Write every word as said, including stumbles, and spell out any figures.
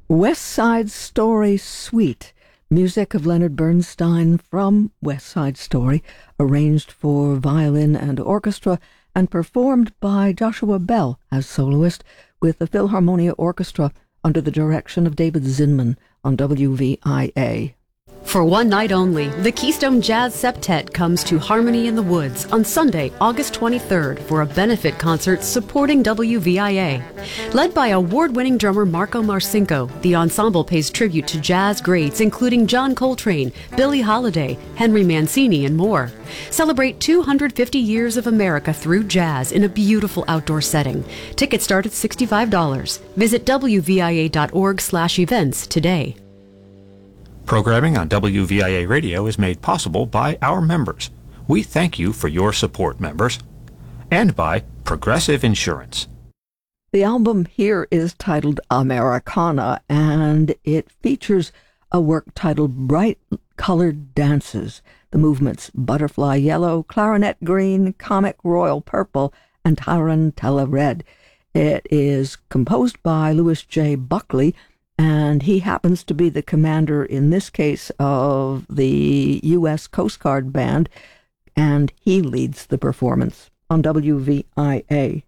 West Side Story Suite, music of Leonard Bernstein from West Side Story, arranged for violin and orchestra and performed by Joshua Bell as soloist with the Philharmonia Orchestra under the direction of David Zinman on W V I A. For one night only, the Keystone Jazz Septet comes to Harmony in the Woods on Sunday, August twenty-third for a benefit concert supporting W V I A. Led by award-winning drummer Marco Marcinko, the ensemble pays tribute to jazz greats including John Coltrane, Billie Holiday, Henry Mancini, and more. Celebrate two hundred fifty years of America through jazz in a beautiful outdoor setting. Tickets start at sixty-five dollars. Visit W V I A dot org slash events today. Programming on W V I A Radio is made possible by our members. We thank you for your support, members. And by Progressive Insurance. The album here is titled Americana, and it features a work titled Bright Colored Dances, the movements Butterfly Yellow, Clarinet Green, Comic Royal Purple, and Tarantella Red. It is composed by Louis J. Buckley, and he happens to be the commander, in this case, of the U S Coast Guard Band, and he leads the performance on W V I A.